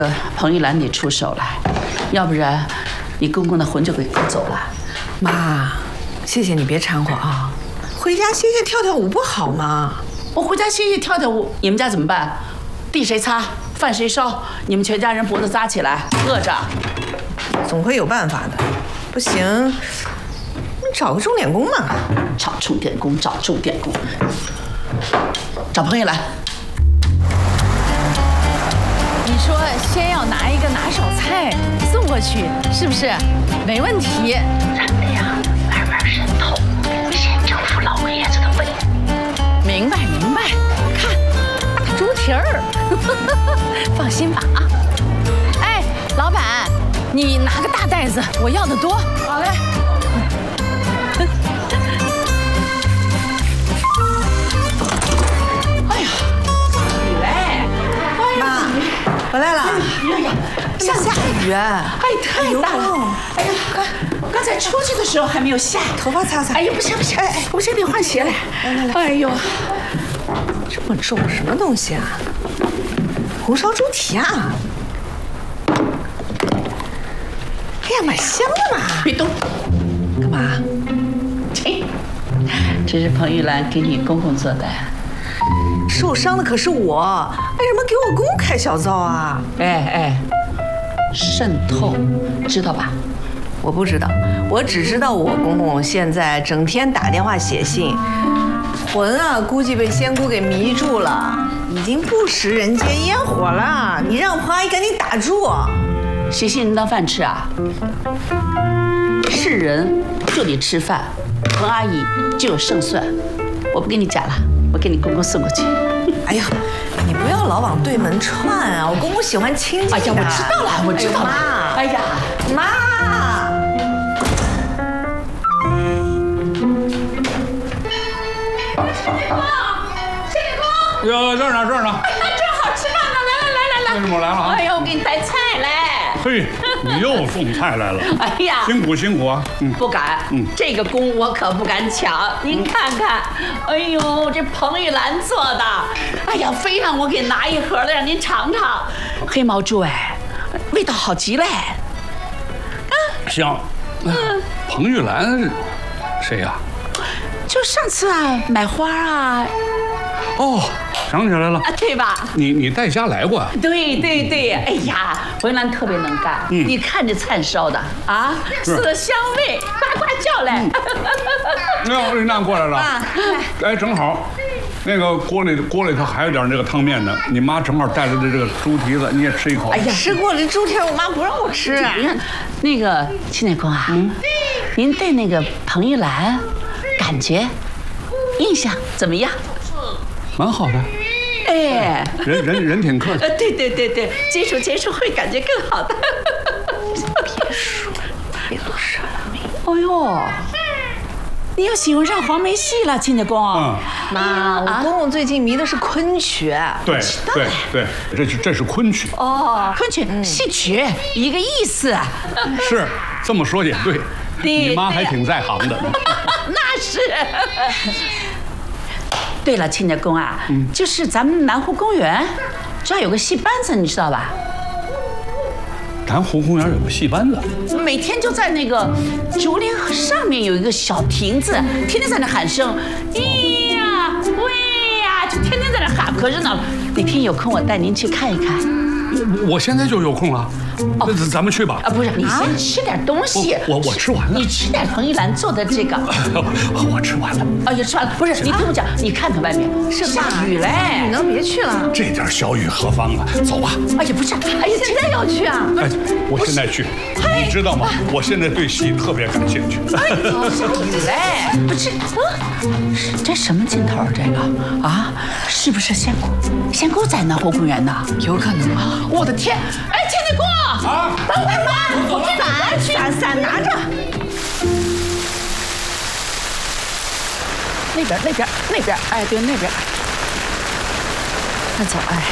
彭玉兰得出手了，要不然你公公的魂就给勾走了。 妈，谢谢你别掺和啊，回家歇歇跳跳舞不好吗？ 我回家歇歇跳跳舞，你们家怎么办？地谁擦，饭谁烧？你们全家人脖子扎起来，饿着。 总会有办法的。不行，你找个钟点工嘛。 找钟点工，找钟点工，找彭玉兰。 你说先要拿一个拿手菜送过去，是不是？没问题。 咱们呀，玩神偷，先征服老爷子的胃。 明白明白。看，大猪蹄儿，放心吧啊。哎，老板，你拿个大袋子，我要的多。好嘞。 哎呀，雨雷， 妈，回来了。 哎呀， 下雨啊！ 哎，太大了！哎呀，刚才出去的时候还没有下。 头发擦擦。 哎呀，不行不行，我现在得换鞋了。来，哎呦， 这么重，什么东西啊？红烧猪蹄啊！哎呀，蛮香的嘛！ 别动！ 干嘛？ 切，这是彭玉兰给你公公做的。 受伤的可是我，为什么给我公开小灶啊？ 哎，渗透，知道吧？ 我不知道，我只知道我公公现在整天打电话写信，魂啊估计被仙姑给迷住了，已经不食人间烟火了。你让彭阿姨赶紧打住。 写信能当饭吃啊？是人就得吃饭，彭阿姨就有胜算。我不跟你讲了，我给你公公送过去。 哎呀，你不要老往对门串啊！我公公喜欢亲近的。 哎呀，我知道了，我知道了。哎呀， 妈。 哟，这儿呢，这儿呢。 哎呀，正好吃饭呢，来。 为什么来了啊？ 哎呀，我给你带菜来。 嘿，你又送菜来了。 哎呀， 辛苦啊。 不敢。这个功我可不敢抢。您看看，哎呦，这彭玉兰做的，哎呀，非让我给拿一盒来让您尝尝。黑毛猪哎，味道好极了。 香。彭玉兰，谁呀？ 就上次啊，买花啊。 哦，想起来了， 对吧？ 你带家来过啊？ 对，哎呀，彭玉兰特别能干。你看这菜烧的啊，色香味，呱呱叫嘞。 那过来了。哎，正好，那个锅里头还有点那个汤面呢。你妈正好带来的这个猪蹄子，你也吃一口。 哎呀，吃过这猪蹄，我妈不让我吃。 那个亲家公啊，您对那个彭玉兰感觉印象怎么样？ 蛮好的。 哎， 人挺客气。 对，接触会感觉更好的。 别多说了， 哎呦，你又喜欢上黄梅戏了，亲家公。 妈，我公公最近迷的是昆曲。 对，这是昆曲。 哦，昆曲戏曲一个意思。 是这么说也对，你妈还挺在行的。 那是。对了，亲家公啊，就是咱们南湖公园，这儿有个戏班子，你知道吧？ 南湖公园有个戏班子， 每天就在那个竹林上面有一个小亭子，天天在那喊声，咿呀喂呀，就天天在那喊，可热闹了。哪天有空我带您去看一看。 我现在就有空了。咱们去吧。 不是，你先吃点东西。 我吃完了。 你吃点彭玉兰做的这个。 我吃完了。 哎呀，吃完了。不是，你听我讲，你看看外面是下雨嘞。 你能别去了？ 这点小雨何妨啊？走吧。 哎呀，不是，哎呀， 现在要去啊？ 哎，我现在去。你知道吗？我现在对戏特别感兴趣。 哎呀，下雨嘞。不是，这什么劲头？这个啊，是不是仙姑？仙姑在南湖公园呢？ 有可能啊。 我的天！哎，亲家公。 啊！ 等会儿吧，我伞拿着。那边，哎，对，那边。快走，哎。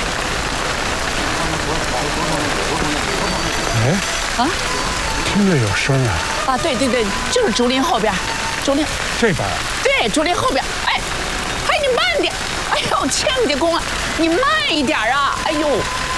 哎，听着有声啊！ 对，就是竹林后边，竹林这边。 对，竹林后边。哎，你慢点！哎呦，亲家公啊，你慢一点啊！哎呦。